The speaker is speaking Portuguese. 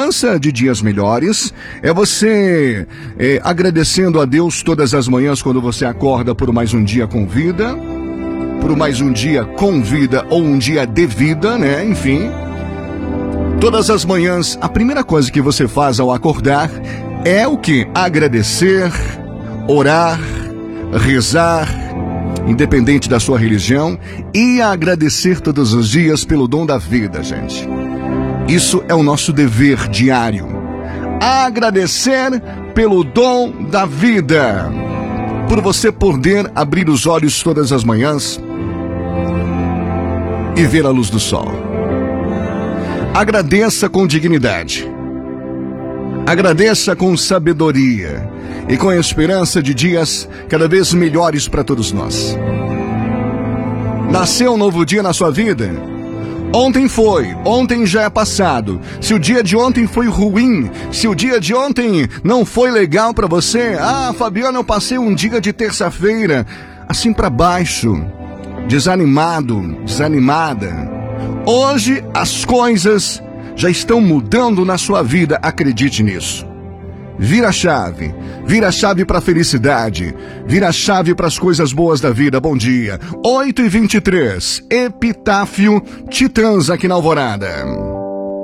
esperança de dias melhores, é você agradecendo a Deus todas as manhãs quando você acorda por mais um dia com vida, por mais um dia com vida ou um dia de vida, né? Enfim, todas as manhãs, a primeira coisa que você faz ao acordar é o que? Agradecer, orar, rezar, independente da sua religião, e agradecer todos os dias pelo dom da vida, gente. Isso é o nosso dever diário. Agradecer pelo dom da vida. Por você poder abrir os olhos todas as manhãs e ver a luz do sol. Agradeça com dignidade. Agradeça com sabedoria e com a esperança de dias cada vez melhores para todos nós. Nasceu um novo dia na sua vida? Ontem foi, ontem já é passado. Se o dia de ontem foi ruim, se o dia de ontem não foi legal para você, Fabiana, eu passei um dia de terça-feira assim para baixo, desanimado, desanimada. Hoje as coisas já estão mudando na sua vida, acredite nisso. Vira a chave para a felicidade, vira a chave para as coisas boas da vida. Bom dia, 8h23, Epitáfio Titãs aqui na Alvorada.